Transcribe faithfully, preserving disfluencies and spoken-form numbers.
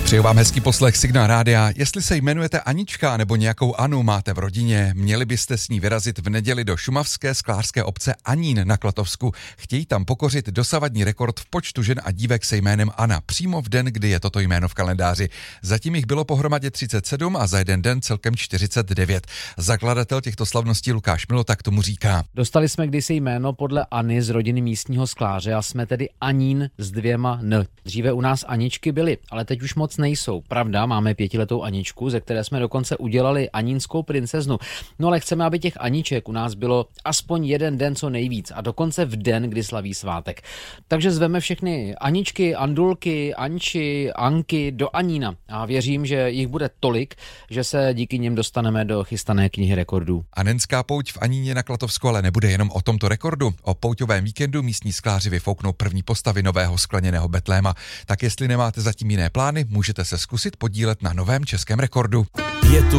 Přeju vám hezký poslech Signál rádia. Jestli se jmenujete Anička nebo nějakou Anu máte v rodině, měli byste s ní vyrazit v neděli do šumavské sklářské obce Anín na Klatovsku. Chtějí tam pokořit dosavadní rekord v počtu žen a dívek se jménem Anna, přímo v den, kdy je toto jméno v kalendáři. Zatím jich bylo pohromadě třicet sedm a za jeden den celkem čtyřicet devět. Zakladatel těchto slavností Lukáš Milota k tomu říká: Dostali jsme kdysi jméno podle Anny z rodiny místního skláře a jsme tedy Anín s dvěma N. Dříve u nás Aničky byly, ale teď už moc nejsou. Pravda, máme pětiletou Aničku, ze které jsme dokonce udělali anínskou princeznu. No ale chceme, aby těch Aniček u nás bylo aspoň jeden den co nejvíc a dokonce v den, kdy slaví svátek. Takže zveme všechny Aničky, Andulky, Anči, Anky do Anína a věřím, že jich bude tolik, že se díky nim dostaneme do chystané knihy rekordů. Anenská pouť v Aníně na Klatovsku ale nebude jenom o tomto rekordu. O pouťovém víkendu místní skláři vyfouknou první postavy nového skleněného betléma. Tak jestli nemáte zatím jiné plány, můžete se zkusit podílet na novém českém rekordu. Je tu